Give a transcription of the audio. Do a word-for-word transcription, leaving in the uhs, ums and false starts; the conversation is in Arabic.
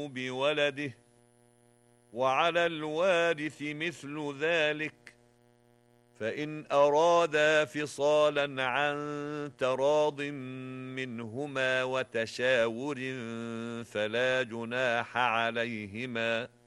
بولده وعلى الوارث مثل ذلك فإن أرادا فصالا عن تراض منهما وتشاور فلا جناح عليهما